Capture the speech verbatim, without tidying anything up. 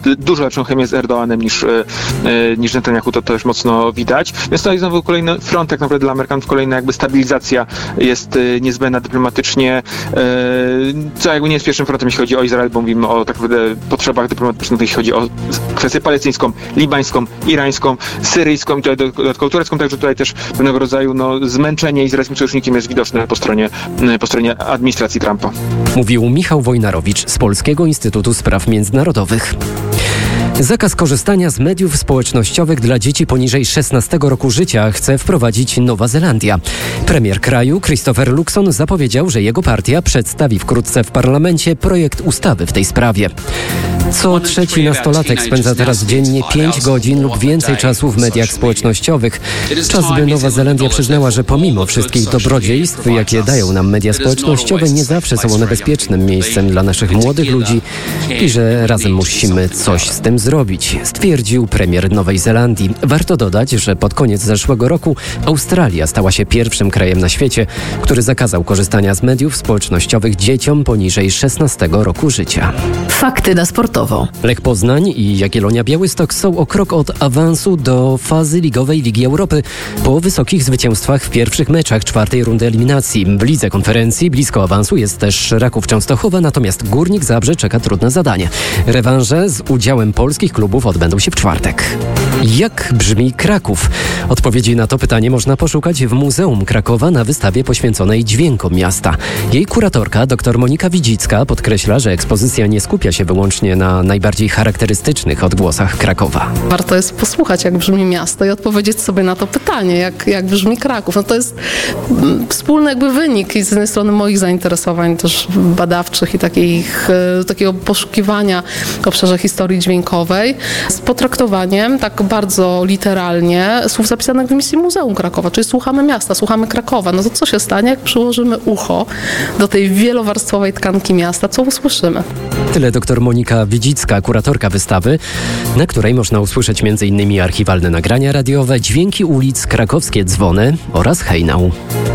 dużo lepszą chemię z Erdoğanem niż, niż Netanyahu, to też mocno widać. Więc to jest znowu kolejny front tak naprawdę dla Amerykanów, kolejna jakby stabilizacja jest niezbędna dyplomatycznie, co jakby nie jest pierwszym frontem, jeśli chodzi o Izrael, bo mówimy o tak naprawdę potrzebach dyplomatycznych, jeśli chodzi o kwestię palestyńską, libańską, irańską, syryjską i tutaj dodatkowo turecką, także tutaj też pewnego rodzaju no, zmęczenie izraelskim sojusznikiem jest widoczne po stronie, po stronie administracji Trumpa. Mówił Michał Wojnarowicz z Polskiego Instytutu Spraw Międzynarodowych. Zakaz korzystania z mediów społecznościowych dla dzieci poniżej szesnastego roku życia chce wprowadzić Nowa Zelandia. Premier kraju Christopher Luxon zapowiedział, że jego partia przedstawi wkrótce w parlamencie projekt ustawy w tej sprawie. Co trzeci nastolatek spędza teraz dziennie pięć godzin lub więcej czasu w mediach społecznościowych. Czas, by Nowa Zelandia przyznała, że pomimo wszystkich dobrodziejstw, jakie dają nam media społecznościowe, nie zawsze są one bezpiecznym miejscem dla naszych młodych ludzi i że razem musimy coś z tym zrobić, stwierdził premier Nowej Zelandii. Warto dodać, że pod koniec zeszłego roku Australia stała się pierwszym krajem na świecie, który zakazał korzystania z mediów społecznościowych dzieciom poniżej szesnastego roku życia. Fakty na sportowo. Lech Poznań i Jagiellonia Białystok są o krok od awansu do fazy ligowej Ligi Europy po wysokich zwycięstwach w pierwszych meczach czwartej rundy eliminacji. W lidze konferencji blisko awansu jest też Raków Częstochowa, natomiast Górnik Zabrze czeka trudne zadanie. Rewanże z udziałem polskich klubów odbędą się w czwartek. Jak brzmi Kraków? Odpowiedzi na to pytanie można poszukać w Muzeum Krakowa na wystawie poświęconej dźwiękom miasta. Jej kuratorka, dr Monika Widzicka, podkreśla, że ekspozycja nie skupia się wyłącznie na najbardziej charakterystycznych odgłosach Krakowa. Warto jest posłuchać, jak brzmi miasto i odpowiedzieć sobie na to pytanie, jak, jak brzmi Kraków. No to jest wspólny jakby wynik i z jednej strony moich zainteresowań też badawczych i takich, takiego poszukiwania w obszarze historii dźwiękowej z potraktowaniem tak bardzo literalnie słów zapisanych w misji Muzeum Krakowa, czyli słuchamy miasta, słuchamy Krakowa. No to co się stanie, jak przyłożymy ucho do tej wielowarstwowej tkanki miasta, co usłyszymy? Tyle dr Monika Widzicka, kuratorka wystawy, na której można usłyszeć m.in. archiwalne nagrania radiowe, dźwięki ulic, krakowskie dzwony oraz hejnał.